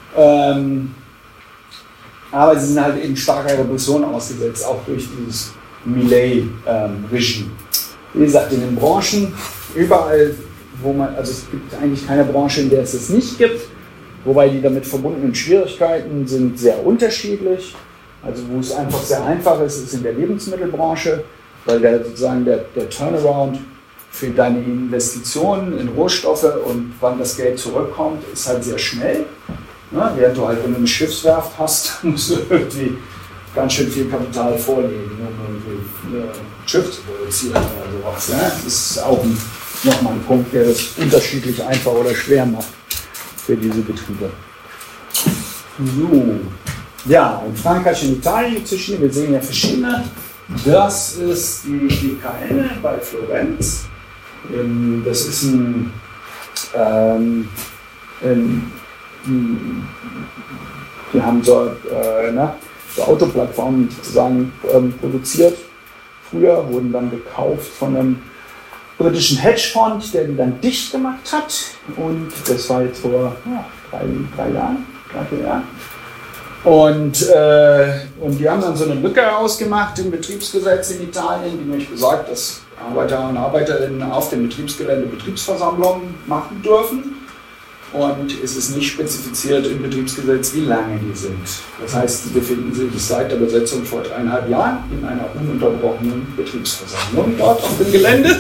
Aber sie sind halt eben starker Repression ausgesetzt, auch durch dieses Milei-Regime. Wie gesagt, in den Branchen, überall, wo man, also es gibt eigentlich keine Branche, in der es das nicht gibt, wobei die damit verbundenen Schwierigkeiten sind sehr unterschiedlich. Also wo es einfach sehr einfach ist, ist in der Lebensmittelbranche, weil sozusagen der Turnaround für deine Investitionen in Rohstoffe und wann das Geld zurückkommt, ist halt sehr schnell. Ja, während du halt, wenn du eine Schiffswerft hast, musst du irgendwie ganz schön viel Kapital vorlegen, um irgendwie ein Schiff zu produzieren oder sowas. Ja? Das ist auch nochmal ein Punkt, der das unterschiedlich einfach oder schwer macht für diese Betriebe. So. Ja, in Frankreich und Italien gibt es verschiedene, wir sehen ja verschiedene. Das ist die DKN bei Florenz. Das ist die haben so Autoplattformen sozusagen produziert früher, wurden dann gekauft von einem britischen Hedgefonds, der die dann dicht gemacht hat. Und das war jetzt vor 3 Jahren. Und die haben dann so eine Lücke ausgemacht im Betriebsgesetz in Italien, die nämlich besagt, dass Arbeiter und Arbeiterinnen auf dem Betriebsgelände Betriebsversammlungen machen dürfen. Und es ist nicht spezifiziert im Betriebsgesetz, wie lange die sind. Das heißt, sie befinden sich seit der Besetzung vor 3,5 Jahren in einer ununterbrochenen Betriebsversammlung dort auf dem Gelände.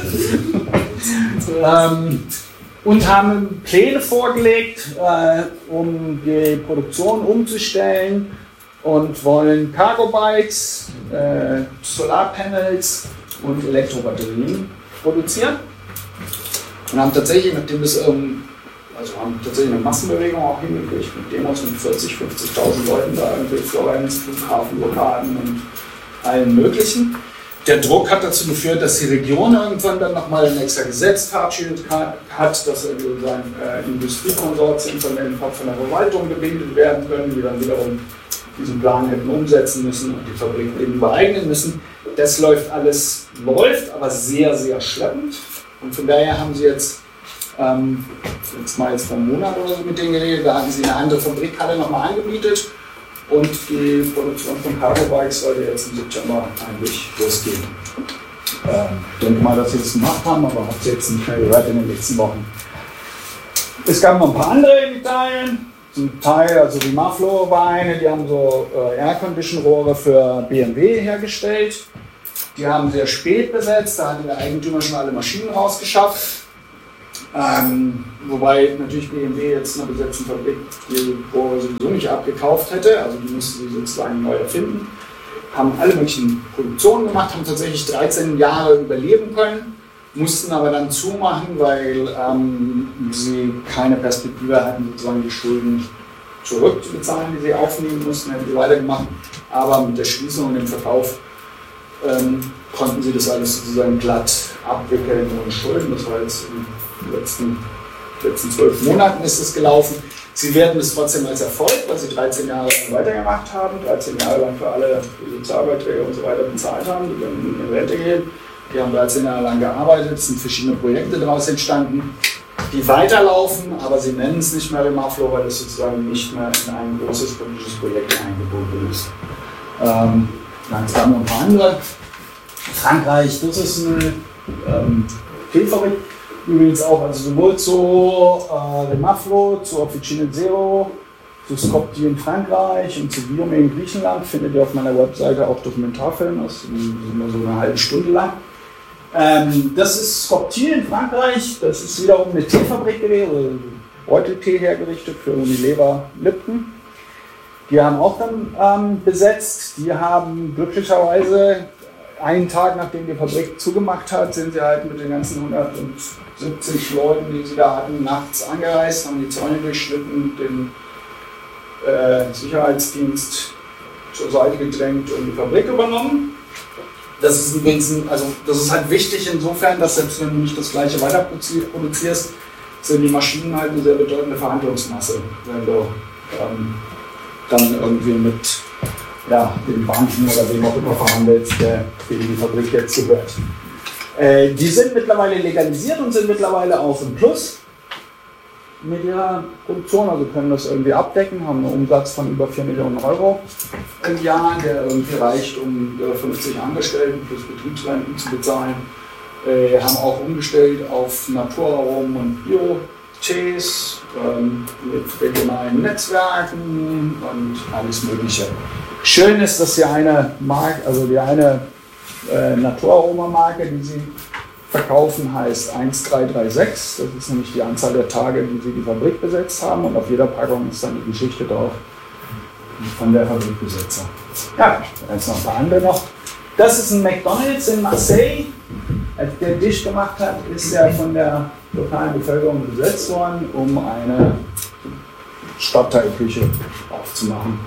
Und haben Pläne vorgelegt, um die Produktion umzustellen und wollen Cargo-Bikes, Solarpanels und Elektrobatterien produzieren. Und haben tatsächlich, nachdem das haben tatsächlich eine Massenbewegung auch hingekriegt, mit Demos mit 40.000, 50.000 Leuten da irgendwie Florenz, Flughafenblockaden und allen möglichen. Der Druck hat dazu geführt, dass die Region irgendwann dann nochmal ein extra Gesetz verabschiedet hat, dass sozusagen Industriekonsortien von der Verwaltung gebildet werden können, die dann wiederum diesen Plan hätten umsetzen müssen und die Fabriken eben übereignen müssen. Das läuft, aber sehr, sehr schleppend. Und von daher haben sie jetzt vor einem Monat oder so mit denen geredet, da hatten sie eine andere Fabrikhalle nochmal angemietet und die Produktion von Cargo-Bikes sollte jetzt im September eigentlich losgehen. Ich denke mal, dass sie das gemacht haben, aber habe es jetzt nicht mehr gehört in den letzten Wochen. Es gab noch ein paar andere in Italien, zum Teil, also die Maflo war eine, die haben so Air-Condition-Rohre für BMW hergestellt. Die haben sehr spät besetzt, da hatte der Eigentümer schon alle Maschinen rausgeschafft. Wobei natürlich BMW jetzt eine besetzte Fabrik die Rohre sowieso nicht abgekauft hätte, also die mussten sie sozusagen neu erfinden. Haben alle möglichen Produktionen gemacht, haben tatsächlich 13 Jahre überleben können, mussten aber dann zumachen, weil sie keine Perspektive hatten, sozusagen die Schulden zurückzubezahlen, die sie aufnehmen mussten, hätten sie weitergemacht. Aber mit der Schließung und dem Verkauf konnten sie das alles sozusagen glatt abwickeln ohne Schulden. Das war jetzt in den letzten 12 Monaten ist es gelaufen. Sie werden es trotzdem als Erfolg, weil sie 13 Jahre lang weitergemacht haben, 13 Jahre lang für alle Sozialbeiträge und so weiter bezahlt haben, die werden in Rente gehen. Die haben 13 Jahre lang gearbeitet, es sind verschiedene Projekte daraus entstanden, die weiterlaufen, aber sie nennen es nicht mehr Remaflo, weil es sozusagen nicht mehr in ein großes politisches Projekt eingebunden ist. Es gab noch ein paar andere. Frankreich, das ist eine Filmfabrik. Übrigens auch, also sowohl zu Remaflo, zu Officine Zero, zu Skopje in Frankreich und zu Biome in Griechenland findet ihr auf meiner Webseite auch Dokumentarfilme, das sind immer so eine halbe Stunde lang. Das ist Skopje in Frankreich, das ist wiederum eine Teefabrik gewesen, Beuteltee hergerichtet für Unilever Lipton. Die haben auch dann besetzt, die haben glücklicherweise einen Tag nachdem die Fabrik zugemacht hat, sind sie halt mit den ganzen 170 Leuten, die sie da hatten, nachts angereist, haben die Zäune durchschnitten, den Sicherheitsdienst zur Seite gedrängt und die Fabrik übernommen. Das ist übrigens, das ist halt wichtig insofern, dass selbst wenn du nicht das Gleiche weiter produzierst, sind die Maschinen halt eine sehr bedeutende Verhandlungsmasse, wenn du dann irgendwie mit den Banken oder wem auch immer verhandelst, der die Fabrik jetzt gehört. Die sind mittlerweile legalisiert und sind mittlerweile auch im Plus mit ihrer Produktion, also können das irgendwie abdecken, haben einen Umsatz von über 4 Millionen Euro im Jahr, der irgendwie reicht, um 50 Angestellten plus Betriebsrenten zu bezahlen. Haben auch umgestellt auf Naturaromen und Bio-Tees mit regionalen Netzwerken und alles Mögliche. Schön ist, dass die eine Marke, also die eine Naturaroma-Marke, die sie verkaufen, heißt 1336. Das ist nämlich die Anzahl der Tage, die sie die Fabrik besetzt haben. Und auf jeder Packung ist dann die Geschichte drauf von der Fabrikbesetzer. Ja, da ist noch ein paar andere noch. Das ist ein McDonald's in Marseille. Als der Tisch gemacht hat, ist er von der lokalen Bevölkerung besetzt worden, um eine Stadtteilküche aufzumachen.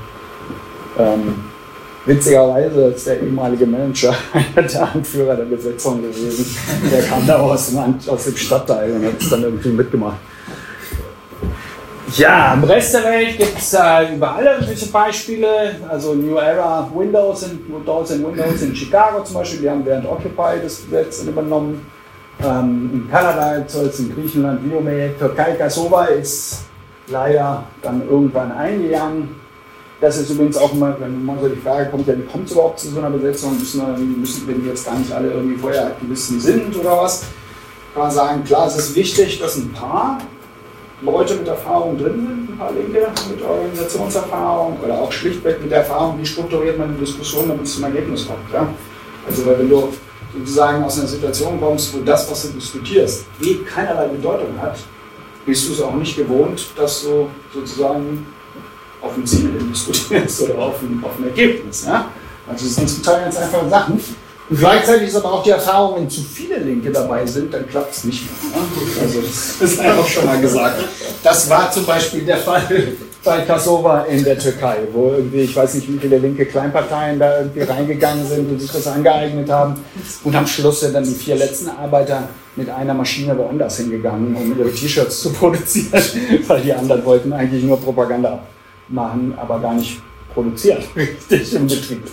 Witzigerweise ist der ehemalige Manager einer der Anführer der Besetzung gewesen. Der kam da aus dem Stadtteil und hat es dann irgendwie mitgemacht. Ja, im Rest der Welt gibt es überall irgendwelche Beispiele. Also New Era Windows in Chicago zum Beispiel, die haben während Occupy das Gesetz übernommen. In Kanada soll es, in Griechenland Viome, Türkei Kasova ist leider dann irgendwann eingegangen. Das ist übrigens auch immer, wenn man so die Frage kommt, ja, wie kommt es überhaupt zu so einer Besetzung? Müssen wenn die jetzt gar nicht alle irgendwie vorher Aktivisten sind oder was, kann man sagen, klar, es ist wichtig, dass ein paar Leute mit Erfahrung drin sind, ein paar Linke mit Organisationserfahrung oder auch schlichtweg mit der Erfahrung, wie strukturiert man die Diskussion, damit es zum Ergebnis kommt. Ja? Also weil wenn du sozusagen aus einer Situation kommst, wo das, was du diskutierst, keinerlei Bedeutung hat, bist du es auch nicht gewohnt, dass du sozusagen auf ein Ziel diskutierst oder auf ein Ergebnis. Ja? Also das sind zum Teil ganz einfache Sachen. Und gleichzeitig ist aber auch die Erfahrung, wenn zu viele Linke dabei sind, dann klappt es nicht mehr. Ja? Also das ist einfach schon mal gesagt. Das war zum Beispiel der Fall bei Kasova in der Türkei, wo irgendwie, ich weiß nicht, wie viele linke Kleinparteien da irgendwie reingegangen sind und sich das angeeignet haben. Und am Schluss sind dann die 4 letzten Arbeiter mit einer Maschine woanders hingegangen, um ihre T-Shirts zu produzieren, weil die anderen wollten eigentlich nur Propaganda machen, aber gar nicht produzieren, richtig im Betrieb.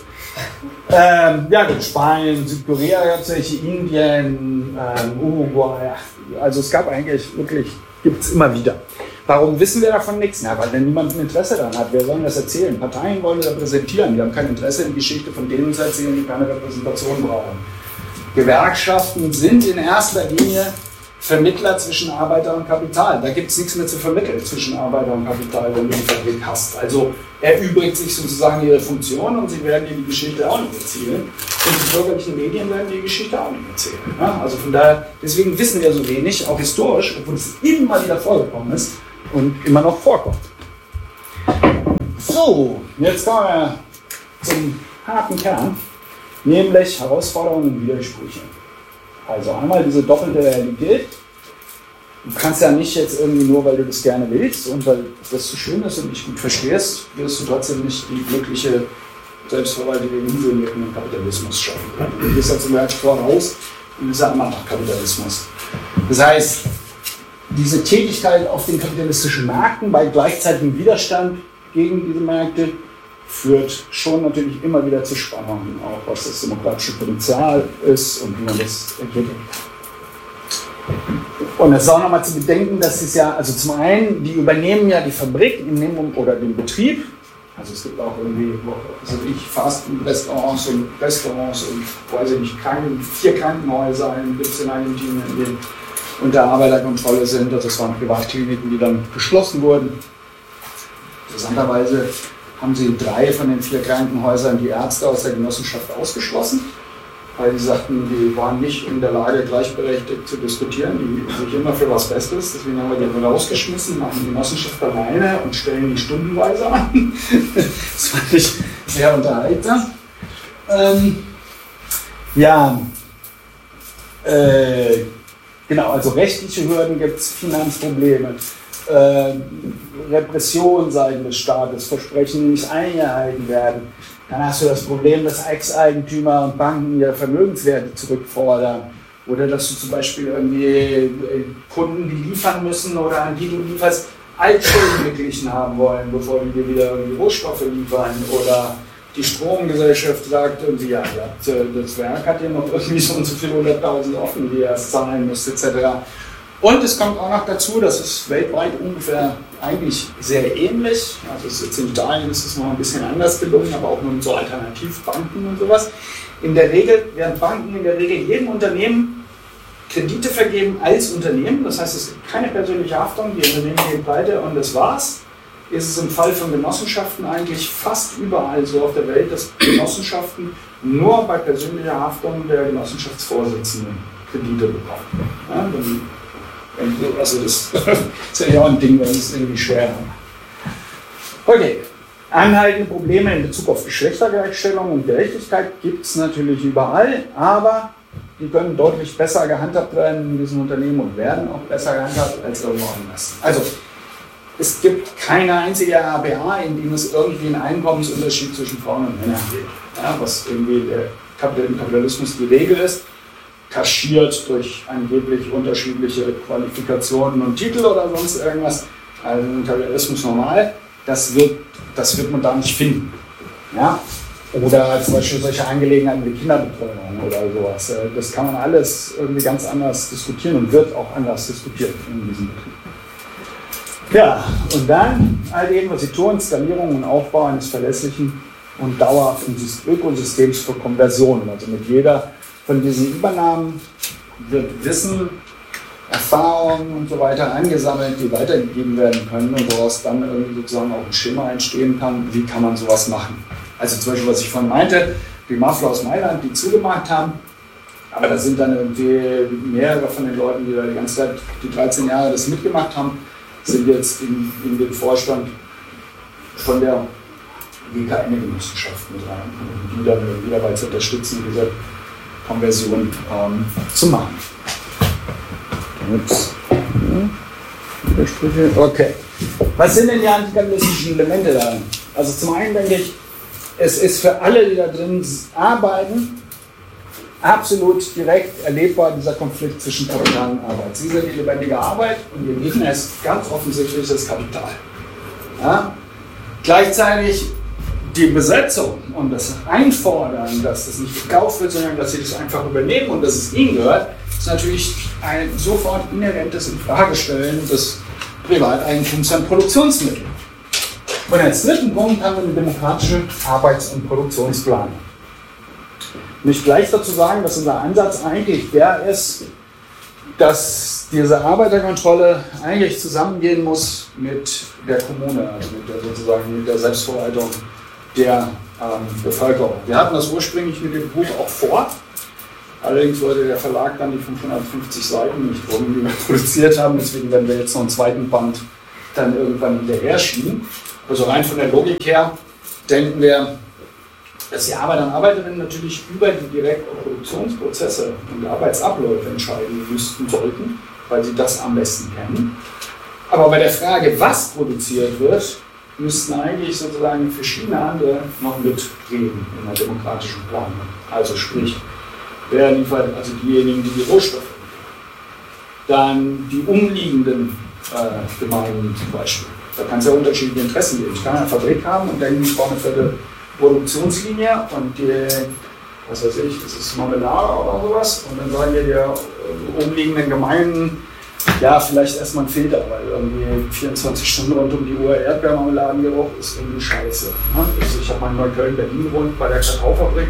Ja gut, Spanien, Südkorea, hauptsächlich Indien, Uruguay, also es gab eigentlich wirklich, gibt es immer wieder. Warum wissen wir davon nichts? Na, weil niemand ein Interesse daran hat. Wer soll das erzählen? Parteien wollen repräsentieren, die haben kein Interesse in Geschichte von denen zu erzählen, die keine Repräsentation brauchen. Gewerkschaften sind in erster Linie Vermittler zwischen Arbeiter und Kapital. Da gibt es nichts mehr zu vermitteln zwischen Arbeiter und Kapital, wenn du einen Vertrag hast. Also erübrigt sich sozusagen ihre Funktion und sie werden dir die Geschichte auch nicht erzählen. Und die bürgerlichen Medien werden die Geschichte auch nicht erzählen. Ja? Also von daher, deswegen wissen wir so wenig, auch historisch, obwohl es immer wieder vorgekommen ist und immer noch vorkommt. So, jetzt kommen wir zum harten Kern, nämlich Herausforderungen und Widersprüche. Also einmal diese doppelte Realität. Du kannst ja nicht jetzt irgendwie nur, weil du das gerne willst und weil das so schön ist und dich gut verstehst, wirst du trotzdem nicht die glückliche, selbstverwaltete Insel mit dem Kapitalismus schaffen können. Du gehst ja zum Beispiel voraus und ist ja immer noch Kapitalismus. Das heißt, diese Tätigkeit auf den kapitalistischen Märkten bei gleichzeitigem Widerstand gegen diese Märkte führt schon natürlich immer wieder zu Spannungen, auch was das demokratische Potenzial ist und wie man das entwickelt. Und es ist auch nochmal zu bedenken, dass es ja, also zum einen, die übernehmen ja die Fabrik oder den Betrieb, also es gibt auch irgendwie, also Fastfood-Restaurants und weiß ich nicht, 4 Krankenhäuser gibt es in Argentinien, die unter Arbeiterkontrolle sind, also es waren Privatkliniken, die dann geschlossen wurden. Interessanterweise haben sie 3 von den 4 Krankenhäusern die Ärzte aus der Genossenschaft ausgeschlossen, weil sie sagten, die waren nicht in der Lage, gleichberechtigt zu diskutieren, die sich immer für was Bestes, deswegen haben wir die rausgeschmissen, machen die Genossenschaft alleine und stellen die stundenweise an. Das fand ich sehr unterhaltsam. Genau, also rechtliche Hürden gibt es, Finanzprobleme. Repression seitens des Staates, Versprechen, die nicht eingehalten werden. Dann hast du das Problem, dass Ex-Eigentümer und Banken ihre Vermögenswerte zurückfordern. Oder dass du zum Beispiel irgendwie Kunden, die liefern müssen oder an die du lieferst, Altschulden beglichen haben wollen, bevor die dir wieder irgendwie Rohstoffe liefern. Oder die Stromgesellschaft sagt irgendwie, ja, das Werk hat ja noch irgendwie so und so viele 100.000 offen, die ihr erst zahlen müsst, etc. Und es kommt auch noch dazu, das ist weltweit ungefähr eigentlich sehr ähnlich. Also es ist jetzt in Italien ist es noch ein bisschen anders gelungen, aber auch nur mit so Alternativbanken und sowas. In der Regel werden Banken in der Regel jedem Unternehmen Kredite vergeben als Unternehmen. Das heißt, es gibt keine persönliche Haftung, die Unternehmen gehen pleite und das war's. Ist es im Fall von Genossenschaften eigentlich fast überall so auf der Welt, dass Genossenschaften nur bei persönlicher Haftung der Genossenschaftsvorsitzenden Kredite bekommen. Ja, also das ist ja auch ein Ding, das ist irgendwie schwer. Okay, anhaltende Probleme in Bezug auf Geschlechtergleichstellung und Gerechtigkeit gibt es natürlich überall, aber die können deutlich besser gehandhabt werden in diesen Unternehmen und werden auch besser gehandhabt als irgendwo anders. Also, es gibt keine einzige ABA, in dem es irgendwie einen Einkommensunterschied zwischen Frauen und Männern gibt, ja, was irgendwie im Kapitalismus die Regel ist. Kaschiert durch angeblich unterschiedliche Qualifikationen und Titel oder sonst irgendwas. also Imperialismus normal, das wird man da nicht finden. Ja? Oder zum Beispiel solche Angelegenheiten wie Kinderbetreuung oder sowas. Das kann man alles irgendwie ganz anders diskutieren und wird auch anders diskutiert in diesem Betrieb. Ja, und dann halt eben, was sie tun, Skalierung und Aufbau eines verlässlichen und dauerhaften Ökosystems für Konversionen. Also mit jeder von diesen Übernahmen wird Wissen, Erfahrungen und so weiter angesammelt, die weitergegeben werden können und woraus dann irgendwie sozusagen auch ein Schema entstehen kann, wie kann man sowas machen. Also zum Beispiel, was ich vorhin meinte, die Muffler aus Mailand, die zugemacht haben, aber da sind dann irgendwie mehrere von den Leuten, die da die ganze Zeit, die 13 Jahre das mitgemacht haben, sind jetzt in den Vorstand von der GKN-Genossenschaft mit rein, um die dann wieder dabei zu unterstützen, diese Konversion zu machen. Okay. Was sind denn die antikapitalistischen Elemente daran? Also zum einen denke ich, es ist für alle, die da drin arbeiten, absolut direkt erlebbar dieser Konflikt zwischen Kapital und Arbeit. Sie sind die lebendige Arbeit und ihr Gegner ist ganz offensichtlich das Kapital. Ja? Gleichzeitig die Besetzung und das Einfordern, dass das nicht gekauft wird, sondern dass sie das einfach übernehmen und dass es ihnen gehört, ist natürlich ein sofort inhärentes Infragestellen des Privateigentums an Produktionsmitteln. Und als dritten Punkt haben wir eine demokratische Arbeits- und Produktionsplanung. Ich möchte gleich dazu sagen, dass unser Ansatz eigentlich der ist, dass diese Arbeiterkontrolle eigentlich zusammengehen muss mit der Kommune, also mit der Selbstverwaltung der Bevölkerung. Wir hatten das ursprünglich mit dem Buch auch vor. Allerdings wollte der Verlag dann die 550 Seiten nicht irgendwie produziert haben, deswegen werden wir jetzt noch einen zweiten Band dann irgendwann hinterher schieben. Also rein von der Logik her denken wir, dass die Arbeiter und Arbeiterinnen natürlich über die direkten Produktionsprozesse und Arbeitsabläufe entscheiden müssten sollten, weil sie das am besten kennen. Aber bei der Frage, was produziert wird, müssten eigentlich sozusagen verschiedene andere noch mitreden in der demokratischen Planung. Also sprich, wer liefert, also diejenigen, die die Rohstoffe liefern. Dann die umliegenden Gemeinden zum Beispiel. Da kann es ja unterschiedliche Interessen geben. Ich kann eine Fabrik haben und denke, ich brauche eine vierte Produktionslinie und die, was weiß ich, das ist Marmelade oder sowas. Und dann sagen wir die umliegenden Gemeinden, ja, vielleicht erstmal ein Filter, weil irgendwie 24 Stunden rund um die Uhr Erdbeermarmeladengeruch ist irgendwie scheiße. Also ich habe mal in Neukölln-Berlin gewohnt bei der Kakaofabrik.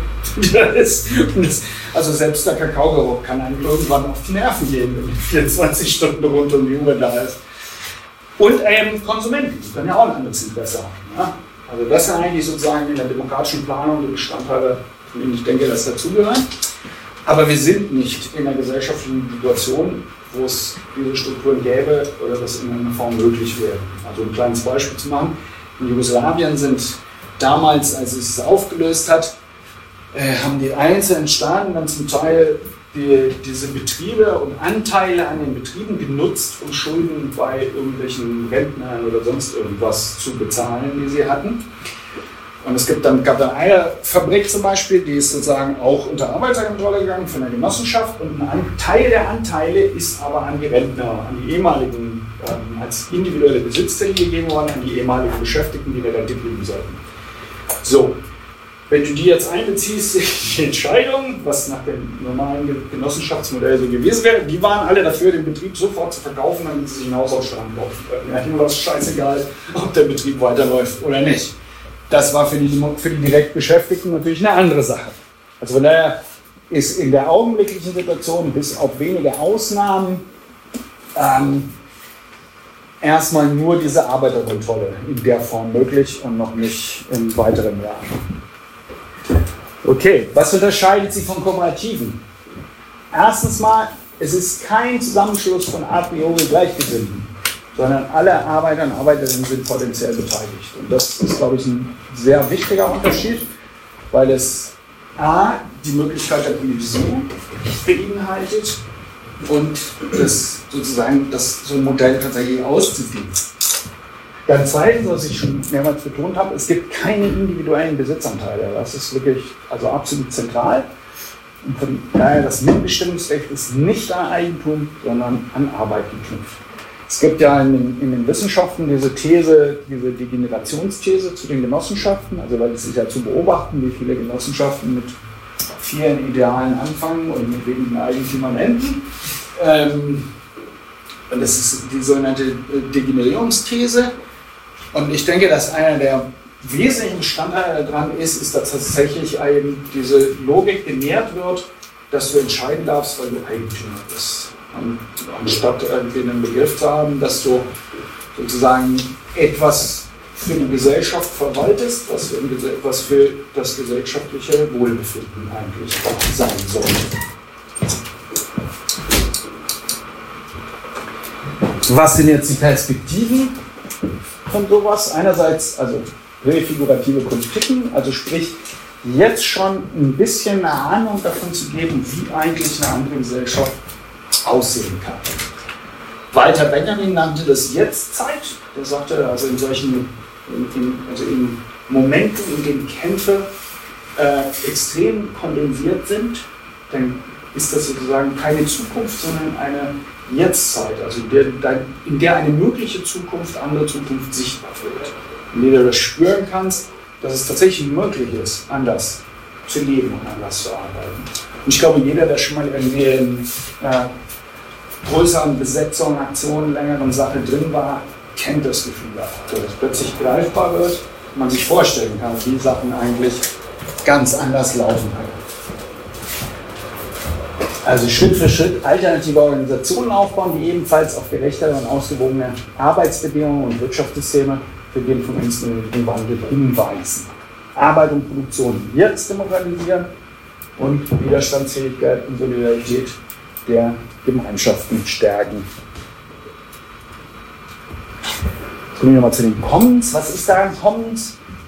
Also selbst der Kakaogeruch kann einem irgendwann auf die Nerven gehen, wenn 24 Stunden rund um die Uhr da ist. Und Konsumenten, die können ja auch ein anderes Interesse haben. Ja? Also das sind eigentlich sozusagen in der demokratischen Planung die Bestandteile, von denen ich denke, dass dazugehören. Aber wir sind nicht in einer gesellschaftlichen Situation, wo es diese Strukturen gäbe oder das in einer Form möglich wäre. Also ein kleines Beispiel zu machen. In Jugoslawien sind damals, als es sich aufgelöst hat, haben die einzelnen Staaten dann zum Teil diese Betriebe und Anteile an den Betrieben genutzt, um Schulden bei irgendwelchen Rentnern oder sonst irgendwas zu bezahlen, die sie hatten. Und es gab dann eine Fabrik zum Beispiel, die ist sozusagen auch unter Arbeiterkontrolle gegangen von der Genossenschaft und ein Teil der Anteile ist aber an die Rentner, an die ehemaligen, als individuelle Besitzer gegeben worden, an die ehemaligen Beschäftigten, die in der Rente blieben sollten. So, wenn du die jetzt einbeziehst, die Entscheidung, was nach dem normalen Genossenschaftsmodell so gewesen wäre, die waren alle dafür, den Betrieb sofort zu verkaufen, damit sie sich einen Haushaltsstrang kaufen können. Ja, ihnen war es scheißegal, ob der Betrieb weiterläuft oder nicht. Das war für die direkt Beschäftigten natürlich eine andere Sache. Also von daher ist in der augenblicklichen Situation bis auf wenige Ausnahmen erstmal nur diese Arbeiterkontrolle in der Form möglich und noch nicht in weiteren Jahren. Okay, was unterscheidet sie von Kooperativen? Erstens mal, es ist kein Zusammenschluss von a priori Gleichgesinnten, sondern alle Arbeiter und Arbeiterinnen sind potenziell beteiligt. Und das ist, glaube ich, ein sehr wichtiger Unterschied, weil es a. die Möglichkeit der Politisierung beinhaltet und das sozusagen so ein Modell tatsächlich auszuführen. Dann zweitens, was ich schon mehrmals betont habe, es gibt keine individuellen Besitzanteile. Das ist wirklich also absolut zentral. Und von daher das Mitbestimmungsrecht ist nicht an Eigentum, sondern an Arbeit geknüpft. Es gibt ja in den Wissenschaften diese These, diese Degenerationsthese zu den Genossenschaften, also weil es ist ja zu beobachten, wie viele Genossenschaften mit vielen Idealen anfangen und mit wenigen Eigentümern enden. Und das ist die sogenannte Degenerierungsthese. Und ich denke, dass einer der wesentlichen Bestandteile daran ist, dass tatsächlich eben diese Logik genährt wird, dass du entscheiden darfst, weil du Eigentümer bist. Und anstatt irgendwie einen Begriff zu haben, dass du sozusagen etwas für die Gesellschaft verwaltest, was für das gesellschaftliche Wohlbefinden eigentlich sein soll. Was sind jetzt die Perspektiven von sowas? Einerseits also präfigurative Politiken, also sprich jetzt schon ein bisschen eine Ahnung davon zu geben, wie eigentlich eine andere Gesellschaft aussehen kann. Walter Benjamin nannte das Jetztzeit. Der sagte, also in solchen in Momenten, in denen Kämpfe extrem kondensiert sind, dann ist das sozusagen keine Zukunft, sondern eine Jetztzeit, also in der eine mögliche Zukunft, andere Zukunft sichtbar wird. In der du das spüren kannst, dass es tatsächlich möglich ist, anders zu leben und anders zu arbeiten. Und ich glaube, jeder, der schon mal irgendwie in größeren Besetzungen, Aktionen, längeren Sachen drin war, kennt das Gefühl, dass es plötzlich greifbar wird und man sich vorstellen kann, wie Sachen eigentlich ganz anders laufen können. Also Schritt für Schritt alternative Organisationen aufbauen, die ebenfalls auf gerechtere und ausgewogene Arbeitsbedingungen und Wirtschaftssysteme für den von uns nötigen Wandel hinweisen. Arbeit und Produktion jetzt demokratisieren und Widerstandsfähigkeit und Solidarität der Gemeinschaften stärken. Jetzt kommen wir nochmal zu den Commons. Was ist da ein Commons?